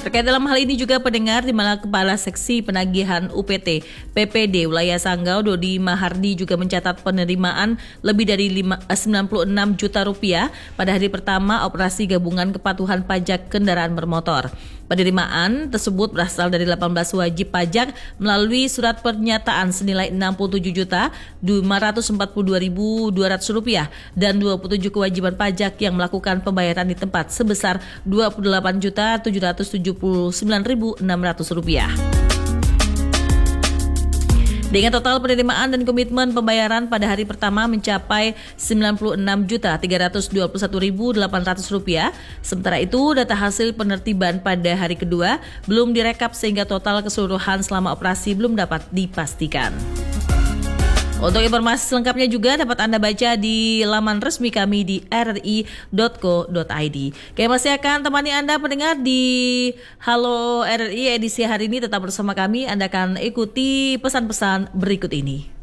Terkait dalam hal ini juga pendengar di mana Kepala Seksi Penagihan UPT PPD Wilayah Sanggau Dodi Mahardi juga mencatat penerimaan lebih dari 96 juta rupiah pada hari pertama operasi gabungan kepatuhan pajak kendaraan bermotor. Penerimaan tersebut berasal dari 18 wajib pajak melalui surat pernyataan senilai Rp67.542.200 dan 27 kewajiban pajak yang melakukan pembayaran di tempat sebesar Rp28.779.600. Dengan total penerimaan dan komitmen pembayaran pada hari pertama mencapai Rp96.321.800. Sementara itu, data hasil penertiban pada hari kedua belum direkap sehingga total keseluruhan selama operasi belum dapat dipastikan. Untuk informasi selengkapnya juga dapat Anda baca di laman resmi kami di rri.co.id. Kami masih akan temani Anda pendengar di Halo RRI edisi hari ini. Tetap bersama kami, Anda akan ikuti pesan-pesan berikut ini.